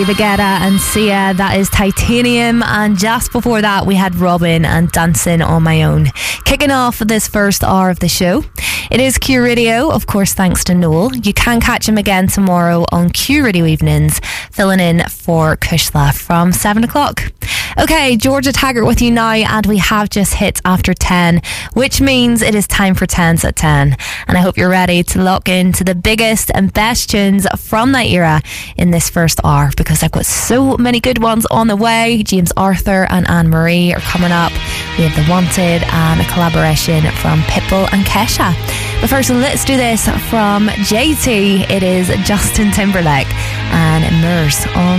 Guetta and Sia, that is Titanium, and just before that we had Robin and Dancing on My Own. Kicking off this first hour of the show, it is Q Radio, of course thanks to Noel. You can catch him again tomorrow on Q Radio Evenings, filling in for Kushla from 7 o'clock. Okay, Georgia Taggart with you now, and we have just hit after 10, which means it is time for 10s at 10, and I hope you're ready to lock into the biggest and best tunes from that era in this first hour, because I've got so many good ones on the way. James Arthur and Anne-Marie are coming up. We have The Wanted and a collaboration from Pitbull and Kesha. But first, let's do this from JT. It is Justin Timberlake and Immerse on